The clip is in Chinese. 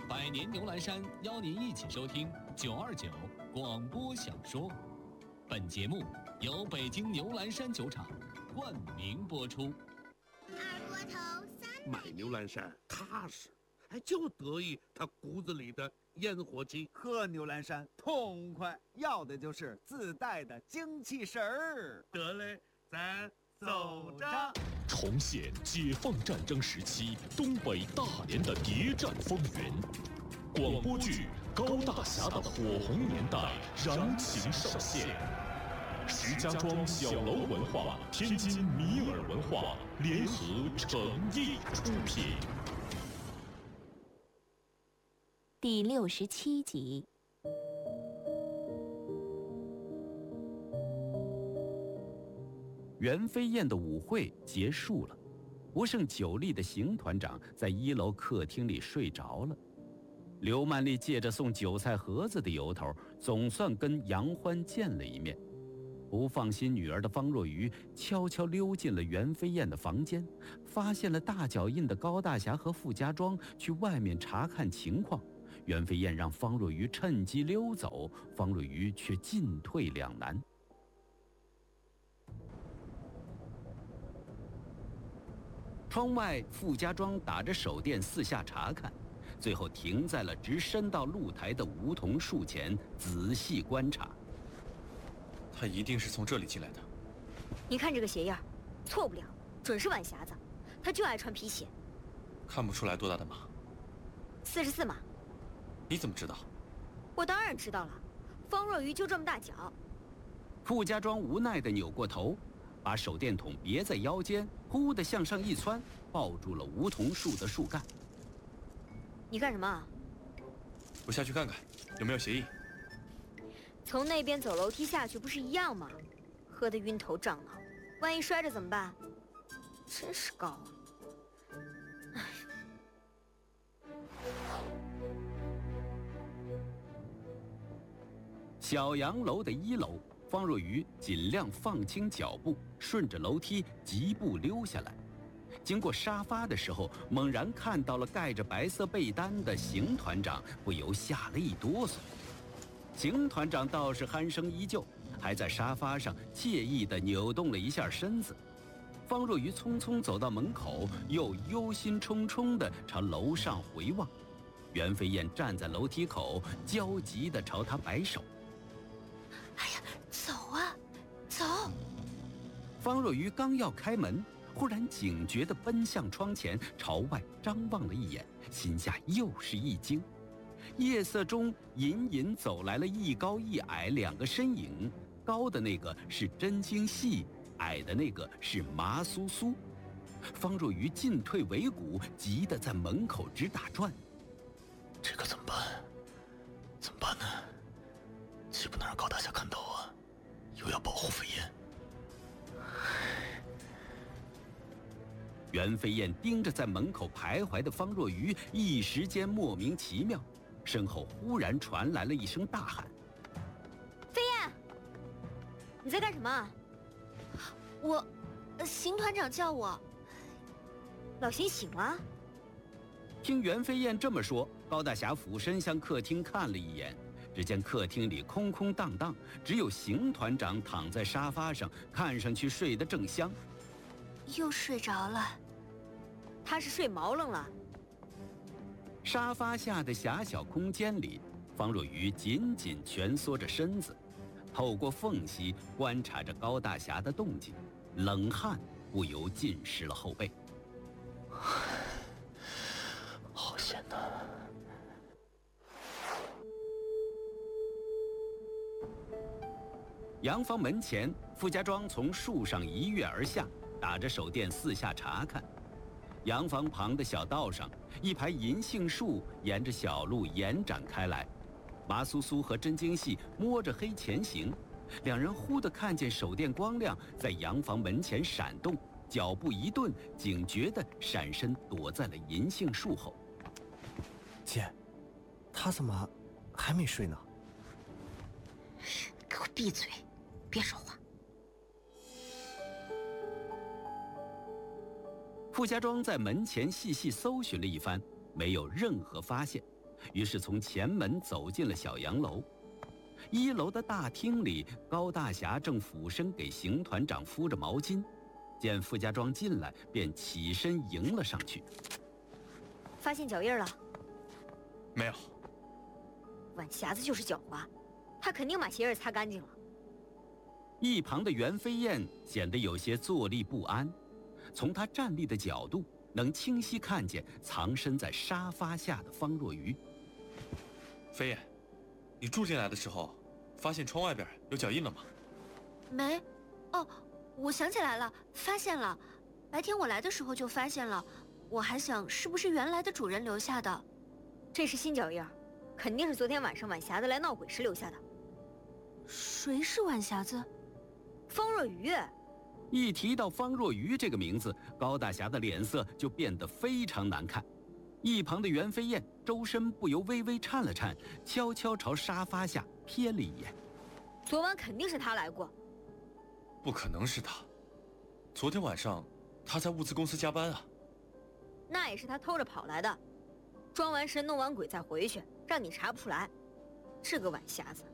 百年牛栏山邀您一起收听929广播小说。本节目由北京牛栏山酒厂冠名播出。 二锅头300。 买牛栏山踏实，就得意他骨子里的烟火气。 喝牛栏山痛快，要的就是自带的精气神儿。 得嘞，咱走着。 重现解放战争时期东北大连的谍战风云，广播剧《高大侠的火红年代》燃情上线。石家庄小楼文化、天津米尔文化联合诚意出品。 第67集。 袁飞燕的舞会结束了，不胜酒力的邢团长在1楼客厅里睡着了。刘曼丽借着送韭菜盒子的由头，总算跟杨欢见了一面。不放心女儿的方若愚悄悄溜进了袁飞燕的房间，发现了大脚印的高大侠和傅家庄去外面查看情况。袁飞燕让方若愚趁机溜走，方若愚却进退两难。窗外，傅家庄打着手电四下查看，最后停在了直伸到露台的梧桐树前，仔细观察。 他一定是从这里进来的。 你看这个鞋印儿，错不了，准是晚匣子。他就爱穿皮鞋。 看不出来多大的码 ？44码。 你怎么知道？ 我当然知道了，方若愚就这么大脚。 傅家庄无奈地扭过头，把手电筒别在腰间，忽地向上一窜，抱住了梧桐树的树干。 你干什么？ 我下去看看有没有鞋印。 从那边走楼梯下去不是一样吗？喝得晕头胀脑，万一摔着怎么办？真是高啊！ 小洋楼的1楼，方若愚尽量放轻脚步，顺着楼梯疾步溜下来。经过沙发的时候，猛然看到了盖着白色被单的邢团长，不由吓了一哆嗦。邢团长倒是鼾声依旧，还在沙发上惬意地扭动了一下身子。方若愚匆匆走到门口，又忧心忡忡地朝楼上回望。袁飞燕站在楼梯口，焦急地朝他摆手。 哎呀，走啊，走！ 方若愚刚要开门，忽然警觉地奔向窗前，朝外张望了一眼，心下又是一惊。夜色中隐隐走来了一高一矮2个身影，高的那个是真经系，矮的那个是麻苏苏。方若愚进退维谷，急得在门口直打转。 这可怎么办？怎么办呢？既不能让高大侠看到啊，又要保护飞燕。 袁飞燕盯着在门口徘徊的方若愚，一时间莫名其妙。身后忽然传来了一声大喊：“ 飞燕，你在干什么？” 邢团长叫我。 老邢醒了。 听袁飞燕这么说，高大侠俯身向客厅看了一眼，只见客厅里空空荡荡，只有邢团长躺在沙发上，看上去睡得正香。 又睡着了。 他是睡毛愣了。 沙发下的狭小空间里，方若愚紧紧蜷缩着身子，透过缝隙观察着高大侠的动静，冷汗不由浸湿了后背。 好险呐！ 洋房门前，傅家庄从树上一跃而下，打着手电四下查看。洋房旁的小道上，一排银杏树沿着小路延展开来。麻苏苏和真经系摸着黑前行，两人忽地看见手电光亮在洋房门前闪动，脚步一顿，警觉地闪身躲在了银杏树后。 姐，他怎么还没睡呢？ 给我闭嘴，别说话。 傅家庄在门前细细搜寻了一番，没有任何发现， 于是从前门走进了小洋楼。1楼的大厅里，高大侠正俯身给邢团长敷着毛巾，见傅家庄进来，便起身迎了上去。 发现脚印了？ 没有。 晚匣子就是狡猾，他肯定把鞋印擦干净了。 一旁的袁飞燕显得有些坐立不安，从她站立的角度，能清晰看见藏身在沙发下的方若愚。 飞燕，你住进来的时候，发现窗外边有脚印了吗？ 没。哦，我想起来了，发现了。白天我来的时候就发现了，我还想是不是原来的主人留下的。 这是新脚印，肯定是昨天晚上晚匣子来闹鬼时留下的。 谁是晚匣子？ 方若愚。 一提到方若愚这个名字，高大侠的脸色就变得非常难看。一旁的袁飞燕周身不由微微颤了颤，悄悄朝沙发下瞥了一眼。 昨晚肯定是他来过。 不可能是他，昨天晚上他在物资公司加班啊。 那也是他偷着跑来的，装完神弄完鬼再回去，让你查不出来。这个晚匣子